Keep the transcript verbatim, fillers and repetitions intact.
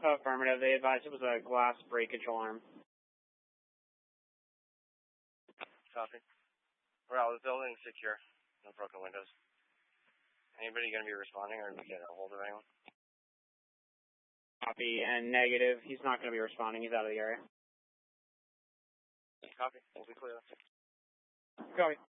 Affirmative. They advised it was a glass breakage alarm. Copy. Well, the building's secure. No broken windows. Anybody going to be responding, or did we get a hold of anyone? Copy, and negative. He's not going to be responding. He's out of the area. Copy. We'll be clear. Copy.